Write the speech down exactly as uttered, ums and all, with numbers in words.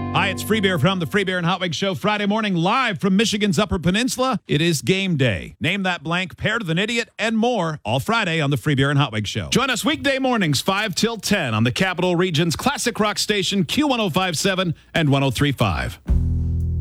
Hi, it's Free Beer from the Free Beer and Hot Wings Show, Friday morning, live from Michigan's Upper Peninsula. It is game day. Name that blank, paired with an idiot, and more, all Friday on the Free Beer and Hot Wings Show. Join us weekday mornings, five till ten on the Capital Region's classic rock station, Q one oh five point seven and one oh three point five.